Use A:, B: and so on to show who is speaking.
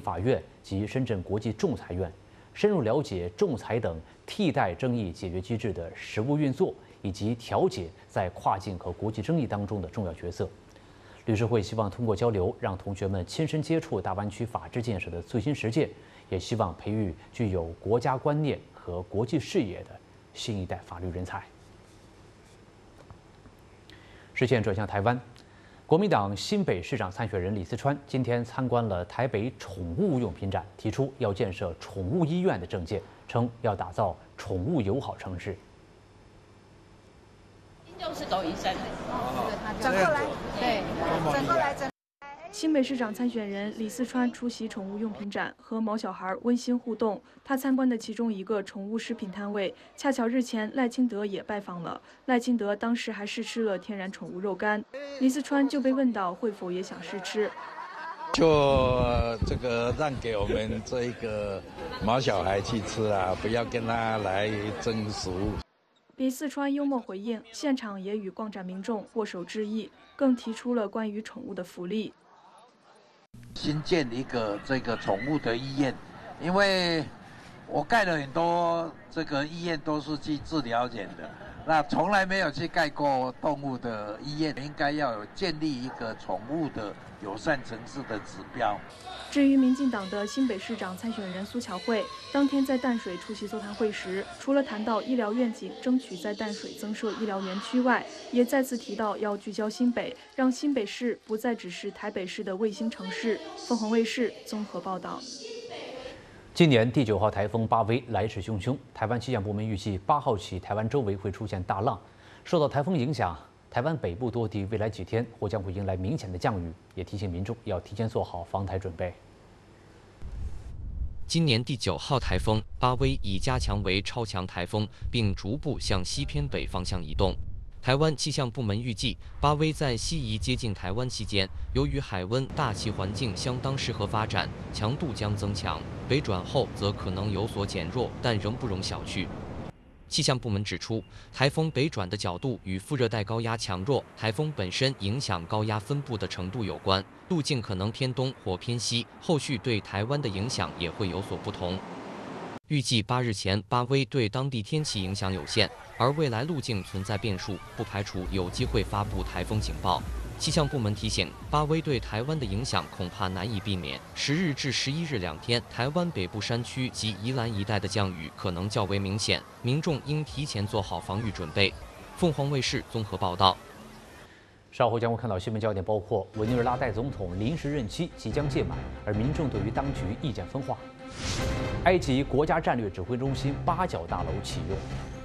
A: 法院及深圳国际仲裁院，深入了解仲裁等替代争议解决机制的实务运作，以及调解在跨境和国际争议当中的重要角色。律师会希望通过交流，让同学们亲身接触大湾区法治建设的最新实践，也希望培育具有国家观念和国际视野的新一代法律人才。视线转向台湾，国民党新北市长参选人李四川今天参观了台北宠物用品展，提出要建设宠物医院的政见，称要打造宠物友好城市。
B: 就是走医生，
C: 整个来，对，整个来整。
D: 新北市长参选人李四川出席宠物用品展，和毛小孩温馨互动。他参观的其中一个宠物食品摊位，恰巧日前赖清德也拜访了。赖清德当时还试吃了天然宠物肉干，李四川就被问到会否也想试吃。
E: 就这个让给我们这一个毛小孩去吃啊，不要跟他来争食物。
D: 李四川幽默回应，现场也与逛展民众握手致意，更提出了关于宠物的福利。
F: 新建一个这个宠物的医院，因为我盖了很多这个医院都是去治疗人的，那从来没有去盖过动物的医院，应该要有建立一个宠物的友善城市的指标。
D: 至于民进党的新北市长参选人苏巧慧，当天在淡水出席座谈会时，除了谈到医疗愿景，争取在淡水增设医疗园区外，也再次提到要聚焦新北，让新北市不再只是台北市的卫星城市。凤凰卫视综合报道。
A: 今年第9号台风巴威来势汹汹，台湾气象部门预计8号起台湾周围会出现大浪，受到台风影响。台湾北部多地未来几天或将会迎来明显的降雨，也提醒民众要提前做好防台准备。
G: 今年第9号台风巴威已加强为超强台风，并逐步向西偏北方向移动。台湾气象部门预计，巴威在西移接近台湾期间，由于海温、大气环境相当适合发展，强度将增强；北转后则可能有所减弱，但仍不容小觑。气象部门指出，台风北转的角度与副热带高压强弱、台风本身影响高压分布的程度有关，路径可能偏东或偏西，后续对台湾的影响也会有所不同。预计8日前，巴威对当地天气影响有限，而未来路径存在变数，不排除有机会发布台风警报。气象部门提醒，巴威对台湾的影响恐怕难以避免。10日至11日2天，台湾北部山区及宜兰一带的降雨可能较为明显，民众应提前做好防御准备。凤凰卫视综合报道。
A: 稍后将会看到新闻焦点包括委内瑞拉代总统临时任期即将届满，而民众对于当局意见分化。埃及国家战略指挥中心8角大楼启用。